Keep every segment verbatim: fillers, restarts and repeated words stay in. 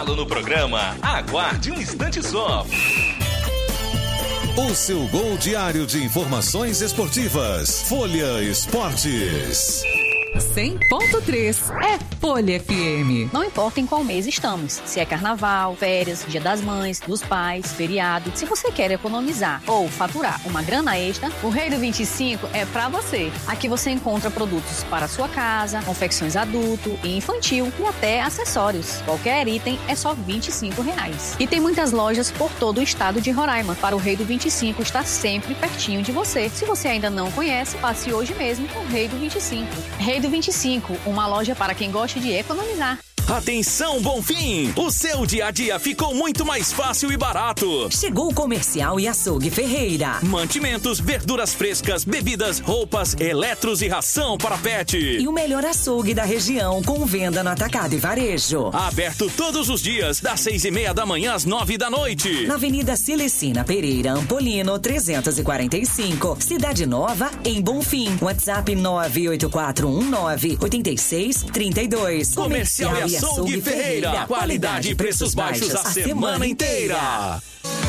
intervalo no programa. Aguarde um instante só. O seu gol diário de informações esportivas. Folha Esportes. cem ponto três é Folha F M. Não importa em qual mês estamos, se é carnaval, férias, dia das mães, dos pais, feriado, se você quer economizar ou faturar uma grana extra, o Rei do vinte e cinco é pra você. Aqui você encontra produtos para sua casa, confecções adulto e infantil e até acessórios. Qualquer item é só vinte e cinco reais. E tem muitas lojas por todo o estado de Roraima, para o Rei do vinte e cinco estar sempre pertinho de você. Se você ainda não conhece, passe hoje mesmo no Rei do vinte e cinco. Rei do vinte e cinco, uma loja para quem gosta de economizar. Atenção, Bonfim! O seu dia a dia ficou muito mais fácil e barato. Chegou o Comercial e Açougue Ferreira. Mantimentos, verduras frescas, bebidas, roupas, eletros e ração para pet. E o melhor açougue da região, com venda no atacado e varejo. Aberto todos os dias, das seis e meia da manhã às nove da noite. Na Avenida Cilecina Pereira, Ampolino, trezentos e quarenta e cinco. Cidade Nova, em Bonfim. WhatsApp nove oito quatro um nove oito seis três dois. Comercial e Açougue Açougue Ferreira, qualidade e preços baixos a semana inteira.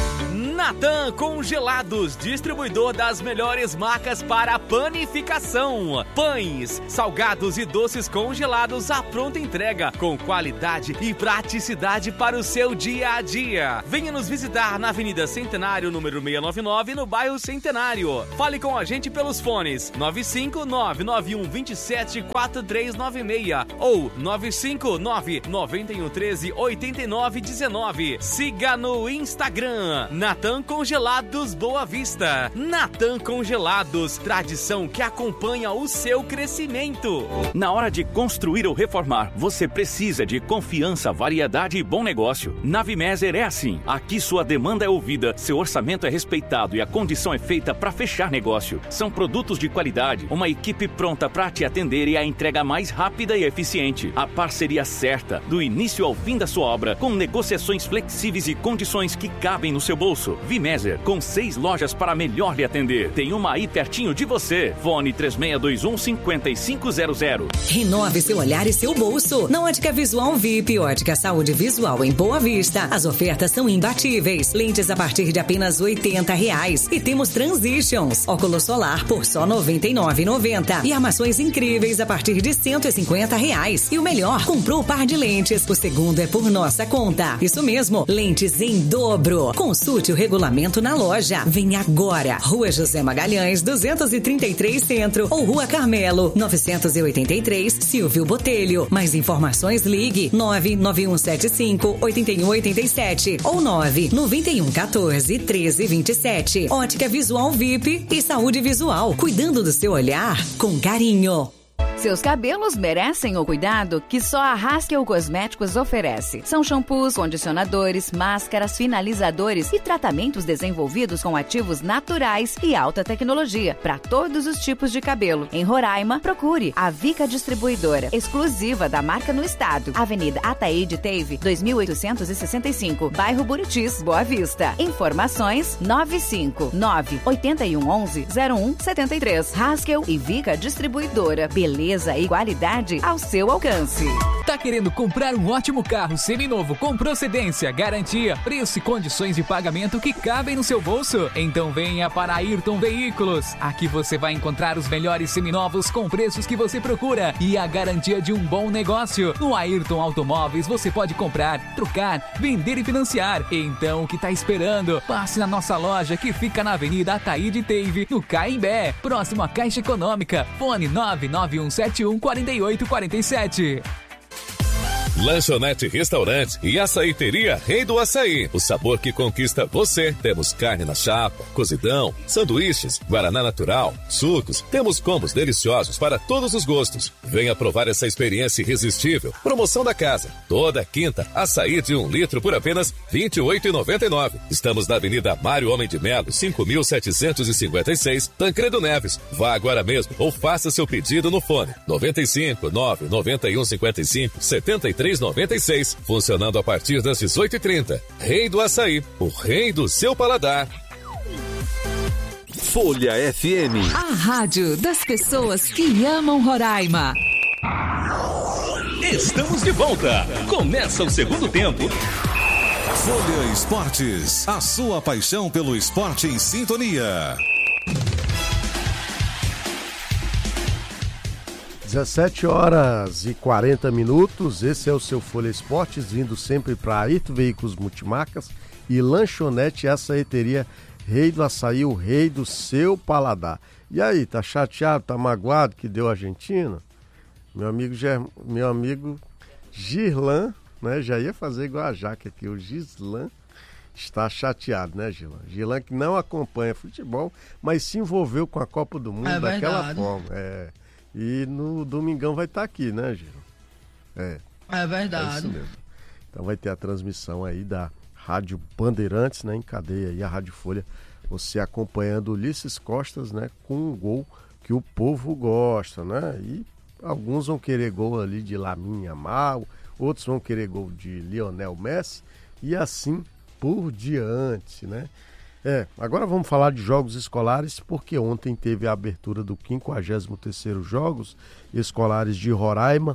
Natan Congelados, distribuidor das melhores marcas para panificação. Pães, salgados e doces congelados à pronta entrega, com qualidade e praticidade para o seu dia a dia. Venha nos visitar na Avenida Centenário, número seiscentos e noventa e nove, no bairro Centenário. Fale com a gente pelos fones nove cinco nove nove um dois sete quatro três nove seis ou nove cinco nove nove um um três oito nove um nove. Siga no Instagram, Natan Congelados Boa Vista. Natan Congelados, tradição que acompanha o seu crescimento. Na hora de construir ou reformar, você precisa de confiança, variedade e bom negócio. Na Vimeser é assim. Aqui sua demanda é ouvida, seu orçamento é respeitado e a condição é feita para fechar negócio. São produtos de qualidade, uma equipe pronta para te atender e a entrega mais rápida e eficiente. A parceria certa, do início ao fim da sua obra, com negociações flexíveis e condições que cabem no seu bolso. Vimeser, com seis lojas para melhor lhe atender. Tem uma aí pertinho de você. Fone três seis dois um cinco cinco zero zero. Renove seu olhar e seu bolso. Na Ótica Visual V I P, Ótica Saúde Visual em Boa Vista. As ofertas são imbatíveis. Lentes a partir de apenas oitenta reais. E temos Transitions. Óculos solar por só noventa e nove reais e noventa centavos. E armações incríveis a partir de cento e cinquenta reais. E o melhor, comprou o par de lentes. O segundo é por nossa conta. Isso mesmo, lentes em dobro. Consulte o regulamento na loja. Vem agora. Rua José Magalhães, duzentos e trinta e três Centro ou Rua Carmelo, novecentos e oitenta e três, Silvio Botelho. Mais informações, ligue nove nove um sete cinco oito um oito sete ou nove nove um um quatro treze vinte e sete. Ótica Visual V I P e Saúde Visual, cuidando do seu olhar com carinho. Seus cabelos merecem o cuidado que só a Haskell Cosméticos oferece. São shampoos, condicionadores, máscaras, finalizadores e tratamentos desenvolvidos com ativos naturais e alta tecnologia para todos os tipos de cabelo. Em Roraima, procure a Vica Distribuidora, exclusiva da marca no estado. Avenida Ataíde Teve, dois mil oitocentos e sessenta e cinco, bairro Buritis, Boa Vista. Informações nove cinco nove oito um um um zero um sete três. Haskell e Vica Distribuidora. Beleza e qualidade ao seu alcance. Tá querendo comprar um ótimo carro seminovo com procedência, garantia, preço e condições de pagamento que cabem no seu bolso? Então venha para Ayrton Veículos. Aqui você vai encontrar os melhores seminovos com preços que você procura e a garantia de um bom negócio. No Ayrton Automóveis você pode comprar, trocar, vender e financiar. Então o que tá esperando? Passe na nossa loja que fica na Avenida Ataíde Teve, no Caimbé, próximo à Caixa Econômica. Fone nove nove um sete um quatro oito quatro sete. Lanchonete Restaurante e Açaiteria Rei do Açaí. O sabor que conquista você. Temos carne na chapa, cozidão, sanduíches, guaraná natural, sucos. Temos combos deliciosos para todos os gostos. Venha provar essa experiência irresistível. Promoção da casa. Toda quinta, açaí de um litro por apenas vinte e oito reais e noventa e nove centavos. Estamos na Avenida Mário Homem de Melo, cinco mil setecentos e cinquenta e seis, Tancredo Neves. Vá agora mesmo ou faça seu pedido no fone noventa e cinco nove noventa e um cinquenta e cinco setenta e três noventa e seis, funcionando a partir das dezoito e trinta. Rei do Açaí, o rei do seu paladar. Folha F M, a rádio das pessoas que amam Roraima. Estamos de volta. Começa o segundo tempo. Folha Esportes, a sua paixão pelo esporte em sintonia. dezessete horas e quarenta minutos, esse é o seu Folha Esportes, vindo sempre para Ayrton Veículos Multimarcas e Lanchonete Açaeteria Rei do Açaí, o rei do seu paladar. E aí, tá chateado, tá magoado que deu a Argentina? Meu amigo, meu amigo Girlan, né, já ia fazer igual a Jaque aqui, o Gislan está chateado, né, Girlan? Girlan que não acompanha futebol, mas se envolveu com a Copa do Mundo é daquela verdade. forma, é... E no domingão vai estar aqui, né, Giro? É. É verdade. É isso mesmo. Então vai ter a transmissão aí da Rádio Bandeirantes, né, em cadeia aí, a Rádio Folha, você acompanhando Ulisses Costas, né, com um gol que o povo gosta, né? E alguns vão querer gol ali de Lamine Yamal, outros vão querer gol de Lionel Messi e assim por diante, né? É, agora vamos falar de jogos escolares, porque ontem teve a abertura do quinquagésimo terceiro Jogos Escolares de Roraima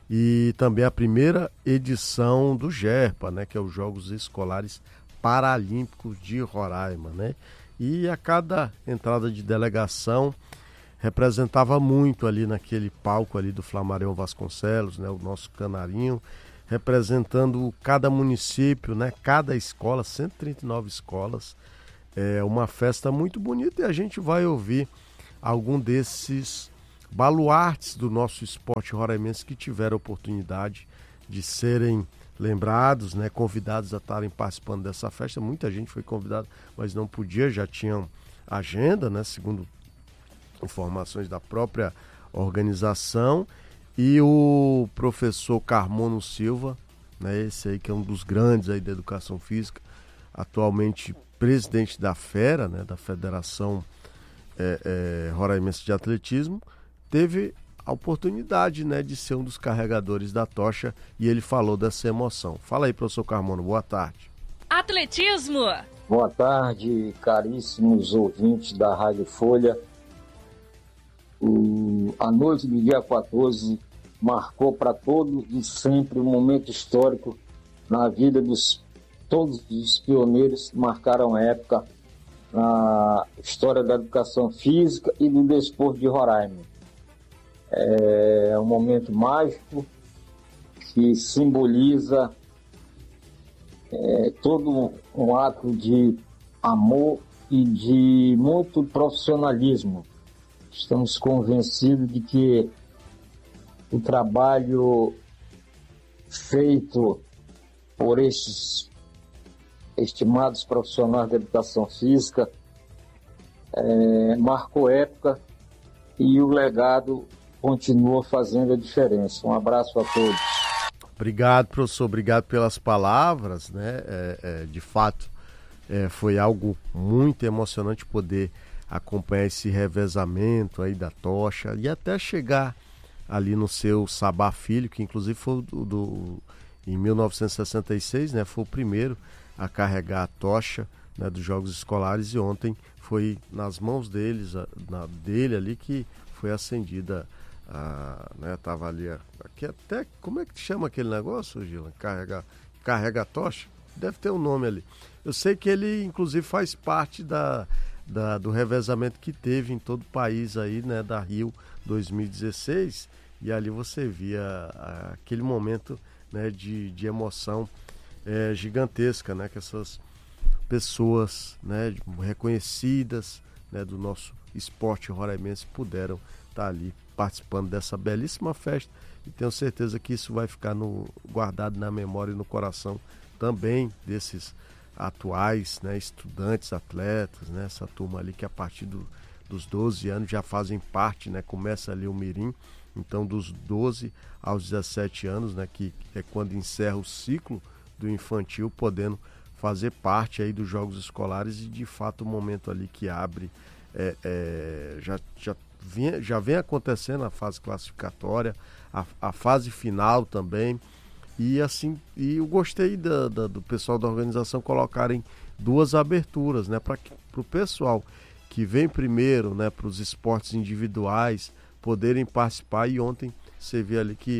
e também a primeira edição do GERPA, né, que é os Jogos Escolares Paralímpicos de Roraima, né? E a cada entrada de delegação representava muito ali naquele palco ali do Flamarion Vasconcelos, né, o nosso canarinho, representando cada município, né, cada escola, cento e trinta e nove escolas. É uma festa muito bonita e a gente vai ouvir algum desses baluartes do nosso esporte roraimense que tiveram a oportunidade de serem lembrados, né, convidados a estarem participando dessa festa. Muita gente foi convidada, mas não podia, já tinham agenda, né, segundo informações da própria organização. E o professor Carmono Silva, né, esse aí que é um dos grandes aí da educação física, atualmente presidente da FERA, né, da Federação é, é, Roraimense de Atletismo, teve a oportunidade, né, de ser um dos carregadores da tocha e ele falou dessa emoção. Fala aí, professor Carmono, boa tarde. Atletismo! Boa tarde, caríssimos ouvintes da Rádio Folha. O, a noite do dia quatorze marcou para todos e sempre um momento histórico na vida dos todos os pioneiros que marcaram a época na história da educação física e do desporto de Roraima. É um momento mágico que simboliza é, todo um ato de amor e de muito profissionalismo. Estamos convencidos de que o trabalho feito por estes estimados profissionais da educação física é, marcou época e o legado continua fazendo a diferença. Um abraço a todos. Obrigado, professor, obrigado pelas palavras, né? É, é, de fato, é, foi algo muito emocionante poder acompanhar esse revezamento aí da tocha e até chegar ali no seu Sabá Filho, que inclusive foi do, do, em mil novecentos e sessenta e seis, né? Foi o primeiro a carregar a tocha, né, dos Jogos Escolares, e ontem foi nas mãos deles, a, na, dele ali que foi acendida, a, né, tava ali, a, aqui até, como é que chama aquele negócio, Gila? Carrega, carrega a tocha? Deve ter um nome ali. Eu sei que ele, inclusive, faz parte da, da, do revezamento que teve em todo o país aí, né, da Rio dois mil e dezesseis, e ali você via a, aquele momento, né, de, de emoção É, gigantesca, né, que essas pessoas, né, reconhecidas, né, do nosso esporte roraimense puderam estar ali participando dessa belíssima festa, e tenho certeza que isso vai ficar no, guardado na memória e no coração também desses atuais, né, estudantes, atletas, né, essa turma ali que a partir do, dos doze anos já fazem parte, né, começa ali o mirim, então dos doze aos dezessete anos, né, que é quando encerra o ciclo do infantil, podendo fazer parte aí dos Jogos Escolares, e de fato o momento ali que abre é, é, já, já, vem, já vem acontecendo a fase classificatória, a, a fase final também, e assim, e eu gostei da, da, do pessoal da organização colocarem duas aberturas, né, para o pessoal que vem primeiro, né, para os esportes individuais poderem participar, e ontem você vê ali que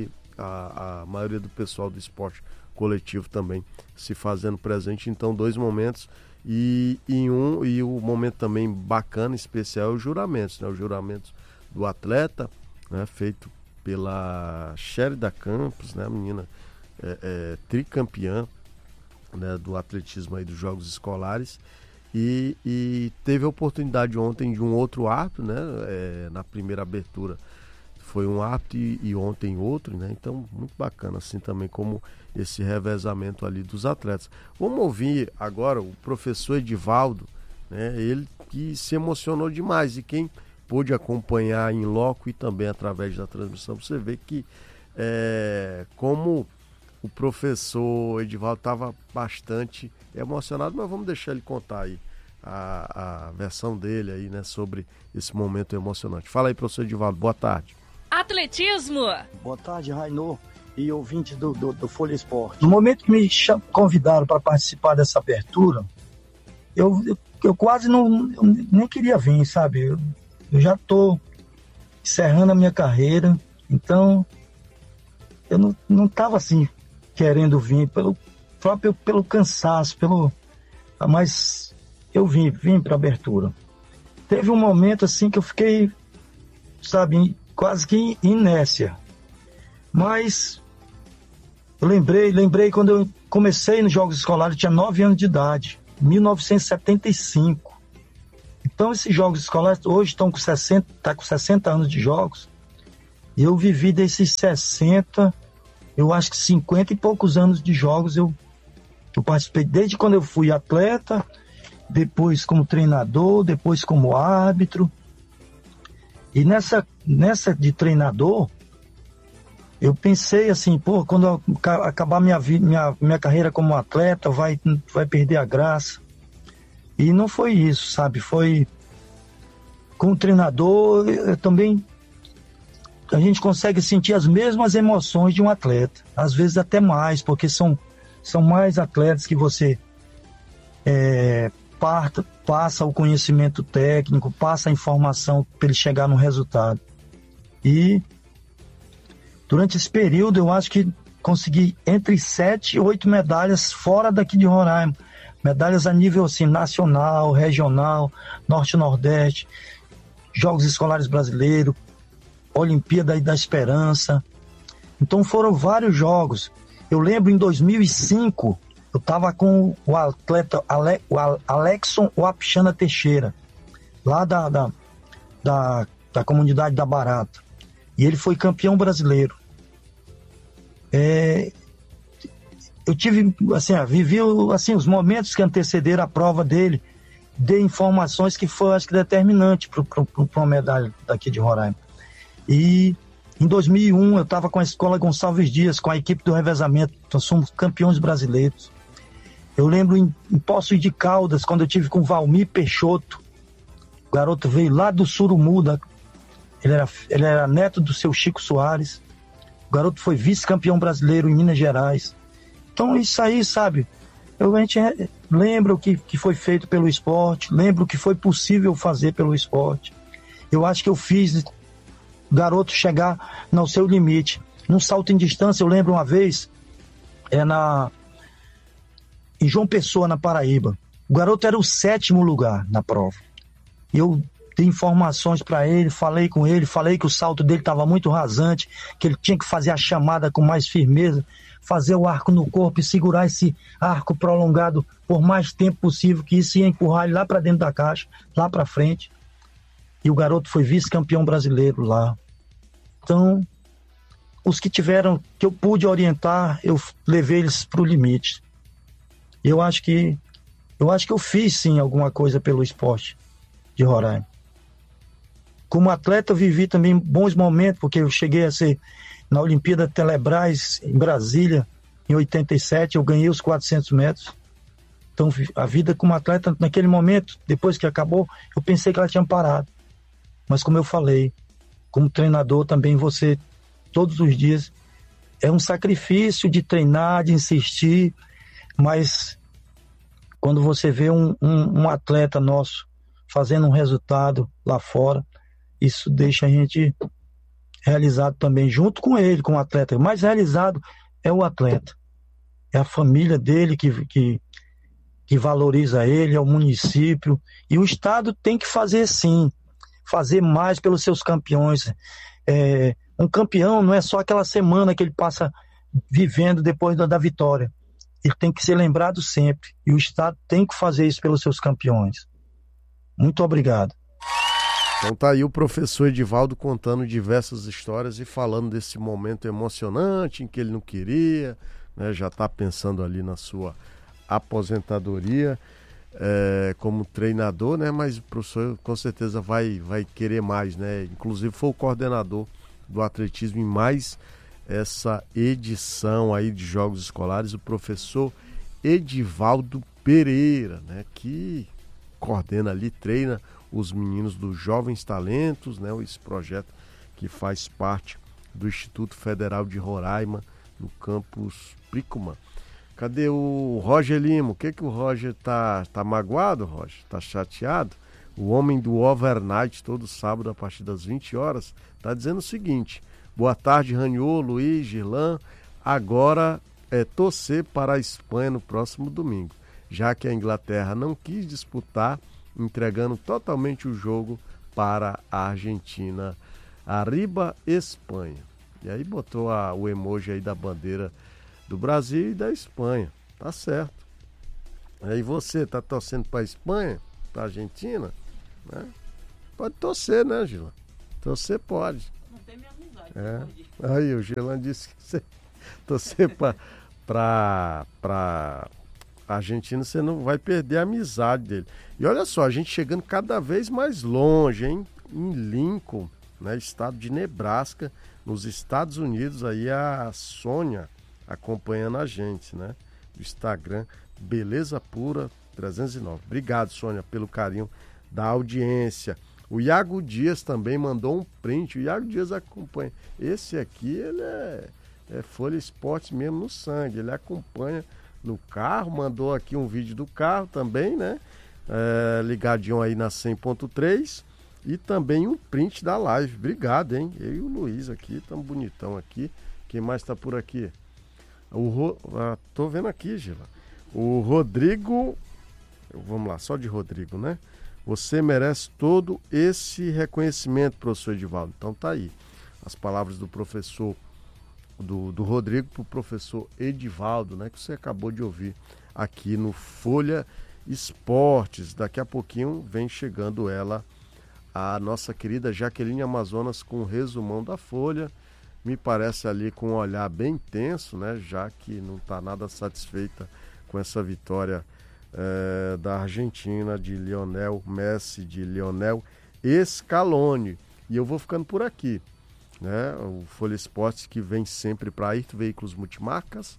a, a maioria do pessoal do esporte coletivo também se fazendo presente. Então, dois momentos e, e um e o momento também bacana, especial, é os juramentos, né? Os juramentos do atleta, né? Feito pela Sherida Campos, né? A menina é, é, tricampeã, né? Do atletismo aí dos Jogos Escolares. E, e teve a oportunidade ontem de um outro árbitro, né? É, na primeira abertura foi um árbitro e, e ontem outro, né? Então, muito bacana, assim também como esse revezamento ali dos atletas. Vamos ouvir agora o professor Edivaldo, né? Ele que se emocionou demais, e quem pôde acompanhar em loco e também através da transmissão, você vê que é, como o professor Edivaldo estava bastante emocionado, mas vamos deixar ele contar aí a, a versão dele aí, né, sobre esse momento emocionante. Fala aí, professor Edivaldo, boa tarde. Atletismo. Boa tarde, Rainô e ouvintes do, do, do Folha Esporte. No momento que me convidaram para participar dessa abertura, eu, eu, eu quase não eu nem queria vir, sabe? Eu, eu já estou encerrando a minha carreira, então eu não não estava assim querendo vir pelo próprio pelo cansaço, pelo mas eu vim vim para a abertura. Teve um momento assim que eu fiquei, sabe, quase que em inércia, mas eu lembrei lembrei quando eu comecei nos Jogos Escolares, eu tinha nove anos de idade, mil novecentos e setenta e cinco. Então esses Jogos Escolares hoje estão com sessenta, tá com sessenta anos de jogos, e eu vivi desses sessenta, eu acho que cinquenta e poucos anos de jogos eu, eu participei, desde quando eu fui atleta, depois como treinador, depois como árbitro. E nessa, nessa de treinador, eu pensei assim, pô, quando eu acabar minha, minha, minha carreira como atleta, vai, vai perder a graça. E não foi isso, sabe? Foi, como treinador, eu também, a gente consegue sentir as mesmas emoções de um atleta, às vezes até mais, porque são, são mais atletas que você é, parta, passa o conhecimento técnico, passa a informação para ele chegar no resultado. E durante esse período eu acho que consegui entre sete e oito medalhas fora daqui de Roraima, medalhas a nível assim, nacional, regional, norte-nordeste, Jogos Escolares Brasileiros, Olimpíada da Esperança. Então foram vários jogos. Eu lembro em dois mil e cinco, eu estava com o atleta Ale, o Alexson Wapchana Teixeira, lá da, da, da, da comunidade da Barata. E ele foi campeão brasileiro. É, eu tive, assim, vivi assim, os momentos que antecederam a prova dele, dei informações que foi, acho que, determinante para uma medalha daqui de Roraima. E em dois mil e um eu estava com a Escola Gonçalves Dias, com a equipe do revezamento, nós somos campeões brasileiros. Eu lembro em, em Poços de Caldas, quando eu tive com o Valmir Peixoto, o garoto veio lá do Surumuda, ele era, ele era neto do seu Chico Soares, o garoto foi vice-campeão brasileiro em Minas Gerais. Então isso aí, sabe, eu, a gente lembra o que, que foi feito pelo esporte, lembra o que foi possível fazer pelo esporte. Eu acho que eu fiz o garoto chegar no seu limite. Num salto em distância, eu lembro uma vez, é na, em João Pessoa, na Paraíba. O garoto era o sétimo lugar na prova. Eu dei informações para ele, falei com ele, falei que o salto dele estava muito rasante, que ele tinha que fazer a chamada com mais firmeza, fazer o arco no corpo e segurar esse arco prolongado por mais tempo possível, que isso ia empurrar ele lá para dentro da caixa, lá para frente. E o garoto foi vice-campeão brasileiro lá. Então, os que tiveram, que eu pude orientar, eu levei eles para o limite. Eu acho que eu acho que eu fiz sim alguma coisa pelo esporte de Roraima. Como atleta eu vivi também bons momentos, porque eu cheguei a ser na Olimpíada Telebrás em Brasília em oitenta e sete, eu ganhei os quatrocentos metros. Então a vida como atleta naquele momento, depois que acabou, eu pensei que ela tinha parado. Mas como eu falei, como treinador também você, todos os dias, é um sacrifício de treinar, de insistir, mas quando você vê um, um, um atleta nosso fazendo um resultado lá fora, isso deixa a gente realizado também junto com ele, com o atleta. O mais realizado é o atleta. É a família dele que, que, que valoriza ele, é o município. E o Estado tem que fazer sim, fazer mais pelos seus campeões. É, um campeão não é só aquela semana que ele passa vivendo depois da, da vitória. Ele tem que ser lembrado sempre. E o Estado tem que fazer isso pelos seus campeões. Muito obrigado. Então tá aí o professor Edivaldo contando diversas histórias e falando desse momento emocionante em que ele não queria, né, já está pensando ali na sua aposentadoria é, como treinador, né, mas o professor com certeza vai, vai querer mais, né? Inclusive foi o coordenador do atletismo em mais essa edição aí de Jogos Escolares, o professor Edivaldo Pereira, né, que coordena ali, treina os meninos dos Jovens Talentos, né, esse projeto que faz parte do Instituto Federal de Roraima, no campus Pricuma. Cadê o Roger Lima? O que que o Roger tá, tá magoado, Roger? Tá chateado? O homem do overnight, todo sábado a partir das vinte horas, tá dizendo o seguinte: boa tarde, Raniô, Luiz, Girlan. Agora é torcer para a Espanha no próximo domingo, já que a Inglaterra não quis disputar, entregando totalmente o jogo para a Argentina. Arriba, Espanha. E aí botou a, o emoji aí da bandeira do Brasil e da Espanha. Tá certo. Aí você tá torcendo para a Espanha, para a Argentina, né? Pode torcer, né, Gilan? Torcer pode. Não tem minha amizade. É. Aí o Gilan disse que você torcer para para para a Argentina, você não vai perder a amizade dele. E olha só, a gente chegando cada vez mais longe, hein? Em Lincoln, né, estado de Nebraska, nos Estados Unidos, aí a Sônia acompanhando a gente, né? Do Instagram, Beleza Pura trezentos e nove. Obrigado, Sônia, pelo carinho da audiência. O Iago Dias também mandou um print. O Iago Dias acompanha. Esse aqui, ele é, é Folha Esportes mesmo no sangue. Ele acompanha no carro, mandou aqui um vídeo do carro também, né? É, ligadinho aí na cem ponto três. E também um print da live. Obrigado, hein? Eu e o Luiz aqui, tão bonitão aqui. Quem mais tá por aqui? O Ro... ah, tô vendo aqui, Gila. O Rodrigo... Vamos lá, só de Rodrigo, né? Você merece todo esse reconhecimento, professor Edivaldo. Então tá aí. As palavras do professor, do, do Rodrigo para o professor Edivaldo, né? Que você acabou de ouvir aqui no Folha Esportes. Daqui a pouquinho vem chegando ela, a nossa querida Jaqueline Amazonas, com o resumão da Folha. Me parece ali com um olhar bem tenso, né? Já que não está nada satisfeita com essa vitória é, da Argentina, de Lionel Messi, de Lionel Scaloni. E eu vou ficando por aqui, né? O Folha Esportes que vem sempre para Ayrton Veículos Multimarcas,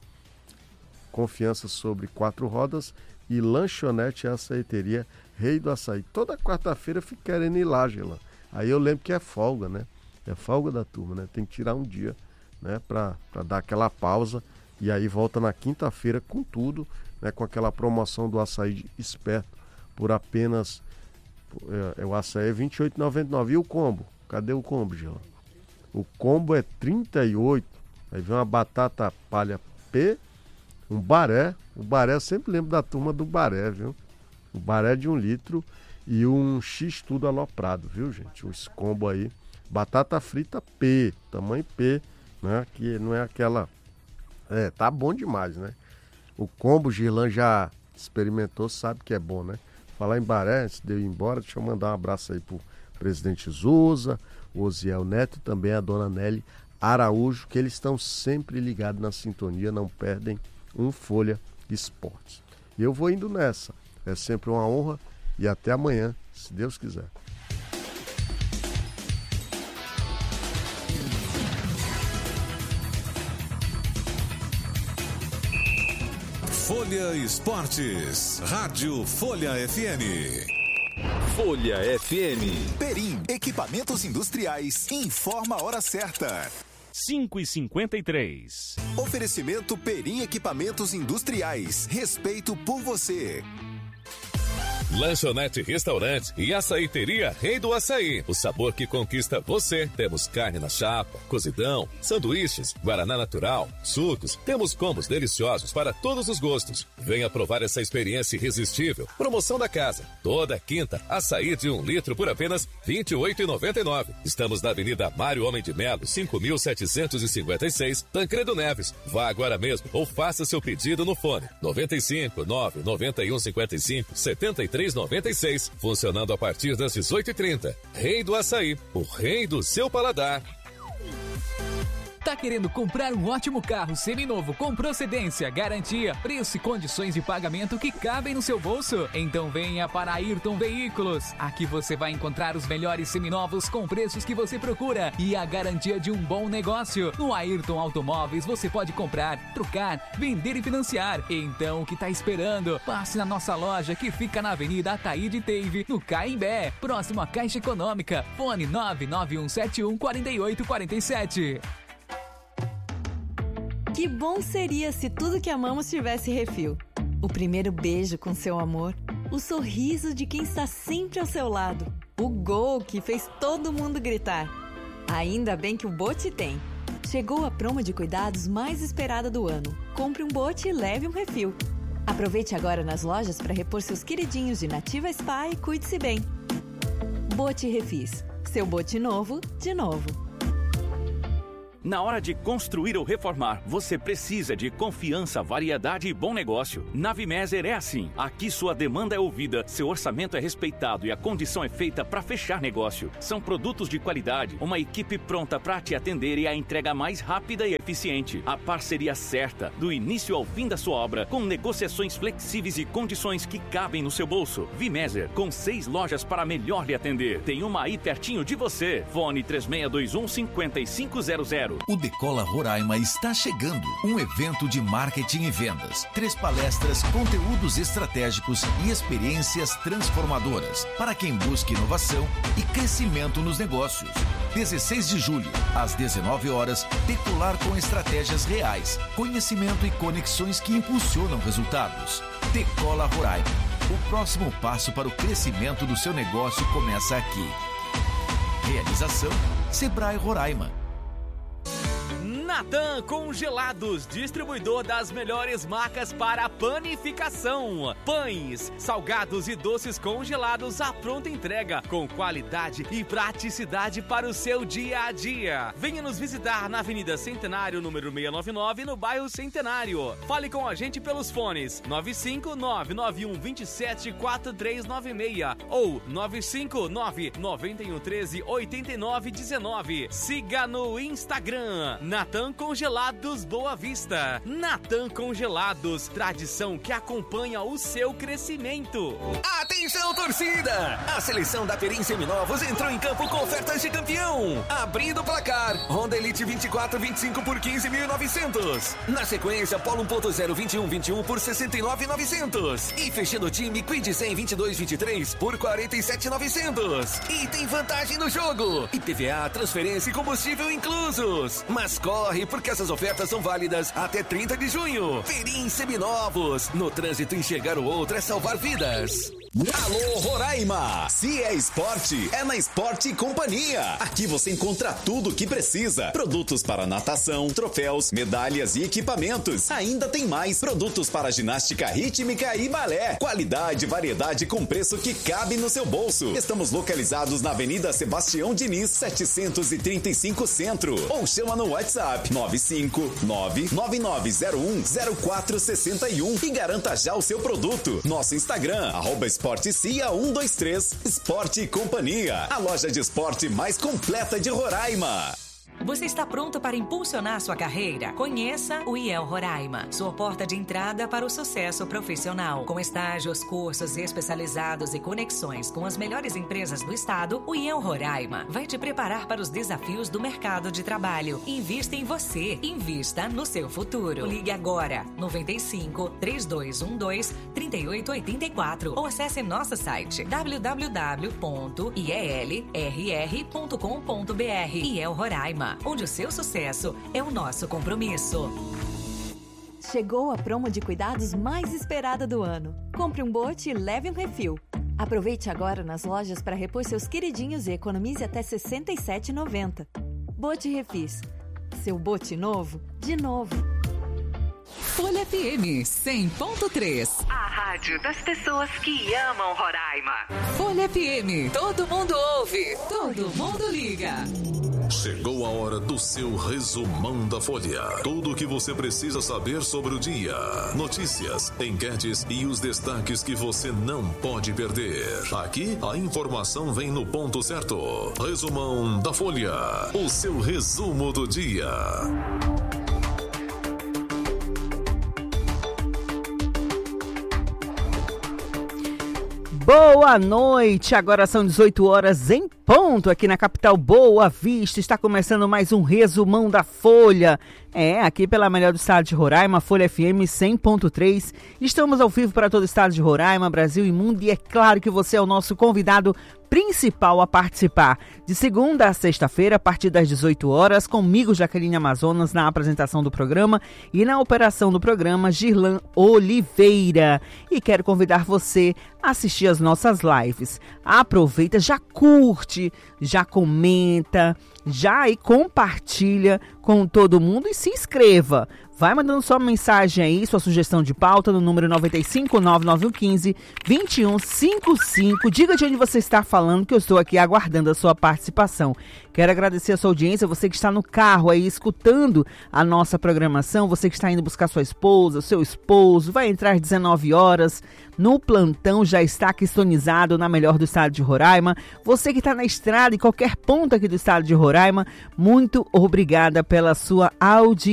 confiança sobre quatro rodas e lanchonete açaiteria Rei do Açaí. Toda quarta-feira eu fico querendo ir lá, Gelan. Aí eu lembro que é folga, né? É folga da turma, né? Tem que tirar um dia, né? Pra, pra dar aquela pausa. E aí volta na quinta-feira com tudo, né? Com aquela promoção do açaí esperto por apenas... É, é o açaí é vinte e oito reais e noventa e nove centavos. E o combo? Cadê o combo, Gila? O combo é trinta e oito reais. Aí vem uma batata palha P, um baré. O baré, eu sempre lembro da turma do baré, viu? O baré de um litro e um X tudo aloprado, viu, gente? Esse combo aí. Batata frita P, tamanho P, né? Que não é aquela... É, tá bom demais, né? O combo, Girlan já experimentou, sabe que é bom, né? Falar em baré, antes de eu ir embora, deixa eu mandar um abraço aí pro presidente Zusa, o Osiel Neto e também a dona Nelly Araújo, que eles estão sempre ligados na sintonia, não perdem um Folha Esportes. E eu vou indo nessa. É sempre uma honra e até amanhã, se Deus quiser. Folha Esportes, Rádio Folha F M. Folha F M. Perim, equipamentos industriais, informa a hora certa. cinco e cinquenta e três. Oferecimento Perim Equipamentos Industriais, respeito por você. Lanchonete Restaurante e Açaiteria Rei do Açaí. O sabor que conquista você. Temos carne na chapa, cozidão, sanduíches, guaraná natural, sucos. Temos combos deliciosos para todos os gostos. Venha provar essa experiência irresistível. Promoção da casa. Toda quinta, açaí de um litro por apenas vinte e oito reais e noventa e nove centavos. Estamos na Avenida Mário Homem de Melo, cinco mil setecentos e cinquenta e seis, Tancredo Neves. Vá agora mesmo ou faça seu pedido no fone noventa e cinco, nove nove um cinco cinco, sete três noventa e seis, funcionando a partir das dezoito e trinta. Rei do Açaí, o rei do seu paladar. Tá querendo comprar um ótimo carro seminovo com procedência, garantia, preço e condições de pagamento que cabem no seu bolso? Então venha para Ayrton Veículos. Aqui você vai encontrar os melhores seminovos com preços que você procura e a garantia de um bom negócio. No Ayrton Automóveis você pode comprar, trocar, vender e financiar. Então o que tá esperando? Passe na nossa loja que fica na Avenida Ataíde Teive, no Caimbé, próximo à Caixa Econômica. Fone nove nove um sete um quatro oito quatro sete. Que bom seria se tudo que amamos tivesse refil. O primeiro beijo com seu amor, o sorriso de quem está sempre ao seu lado, o gol que fez todo mundo gritar. Ainda bem que o Bote tem. Chegou a promo de cuidados mais esperada do ano. Compre um Bote e leve um refil. Aproveite agora nas lojas para repor seus queridinhos de Nativa Spa e cuide-se bem. Bote Refis. Seu Bote novo, de novo. Na hora de construir ou reformar, você precisa de confiança, variedade e bom negócio. Na Vimeser é assim. Aqui sua demanda é ouvida, seu orçamento é respeitado e a condição é feita para fechar negócio. São produtos de qualidade, uma equipe pronta para te atender e a entrega mais rápida e eficiente. A parceria certa, do início ao fim da sua obra, com negociações flexíveis e condições que cabem no seu bolso. Vimeser, com seis lojas para melhor lhe atender. Tem uma aí pertinho de você. Fone três seis dois um, cinco cinco zero zero. O Decola Roraima está chegando. Um evento de marketing e vendas. Três palestras, conteúdos estratégicos e experiências transformadoras para quem busca inovação e crescimento nos negócios. dezesseis de julho, às dezenove horas, Decolar com estratégias reais, conhecimento e conexões que impulsionam resultados. Decola Roraima. O próximo passo para o crescimento do seu negócio começa aqui. Realização Sebrae Roraima. Natan Congelados, distribuidor das melhores marcas para panificação. Pães, salgados e doces congelados à pronta entrega, com qualidade e praticidade para o seu dia a dia. Venha nos visitar na Avenida Centenário, número seiscentos e noventa e nove, no bairro Centenário. Fale com a gente pelos fones nove cinco nove nove um dois sete quatro três nove seis ou nove cinco nove nove um três oito nove um nove. Siga no Instagram, Natan Congelados Boa Vista. Natan Congelados, tradição que acompanha o seu crescimento. Atenção, torcida! A seleção da Perim Seminovos entrou em campo com ofertas de campeão. Abrindo o placar, Honda Elite vinte e quatro vinte e cinco por quinze mil e novecentos. Na sequência, Polo um ponto zero vinte e um vinte e um por sessenta e nove mil e novecentos. E fechando o time, Quid cem vinte e dois vinte e três por quarenta e sete mil e novecentos. E tem vantagem no jogo. I P V A, transferência e combustível inclusos. Mas corre, porque essas ofertas são válidas até trinta de junho. Perim Seminovos. No trânsito, enxergar o outro é salvar vidas. Alô, Roraima! Se é esporte, é na Esporte Companhia. Aqui você encontra tudo o que precisa. Produtos para natação, troféus, medalhas e equipamentos. Ainda tem mais produtos para ginástica rítmica e balé. Qualidade e variedade com preço que cabe no seu bolso. Estamos localizados na Avenida Sebastião Diniz, setecentos e trinta e cinco Centro. Ou chama no WhatsApp nove cinco nove nove nove zero um zero quatro seis um e garanta já o seu produto. Nosso Instagram, arroba Esporte Cia um dois três, Esporte Companhia, a loja de esporte mais completa de Roraima. Você está pronto para impulsionar sua carreira? Conheça o I E L Roraima, sua porta de entrada para o sucesso profissional. Com estágios, cursos especializados e conexões com as melhores empresas do estado, o I E L Roraima vai te preparar para os desafios do mercado de trabalho. Invista em você, invista no seu futuro. Ligue agora, noventa e cinco, trinta e dois doze, trinta e oito oitenta e quatro ou acesse nosso site w w w ponto i e l r r ponto com ponto b r. I E L Roraima, onde o seu sucesso é o nosso compromisso. Chegou a promo de cuidados mais esperada do ano. Compre um Bote e leve um refil. Aproveite agora nas lojas para repor seus queridinhos e economize até sessenta e sete reais e noventa centavos. Bote Refis. Seu bote novo, de novo. Folha F M cem ponto três. A rádio das pessoas que amam Roraima. Folha F M. Todo mundo ouve, todo mundo liga. Chegou a hora do seu resumão da Folha. Tudo o que você precisa saber sobre o dia. Notícias, enquetes e os destaques que você não pode perder. Aqui, a informação vem no ponto certo. Resumão da Folha. O seu resumo do dia. Boa noite, agora são dezoito horas em ponto aqui na capital Boa Vista. Está começando mais um resumão da Folha. É, aqui pela melhor do estado de Roraima, Folha F M cem ponto três. Estamos ao vivo para todo o estado de Roraima, Brasil e mundo, e é claro que você é o nosso convidado principal a participar. De segunda a sexta-feira, a partir das dezoito horas, comigo, Jaqueline Amazonas, na apresentação do programa, e na operação do programa, Girlan Oliveira. E quero convidar você a assistir as nossas lives. Aproveita, já curte, já comenta, já aí compartilha com todo mundo e se inscreva. Vai mandando sua mensagem aí, sua sugestão de pauta no número nove cinco nove nove um cinco, dois um cinco cinco. Diga de onde você está falando, que eu estou aqui aguardando a sua participação. Quero agradecer a sua audiência, você que está no carro aí escutando a nossa programação, você que está indo buscar sua esposa, seu esposo, vai entrar às dezenove horas no plantão, já está aqui sintonizado na melhor do estado de Roraima. Você que está na estrada, em qualquer ponto aqui do estado de Roraima, muito obrigada pela sua audiência.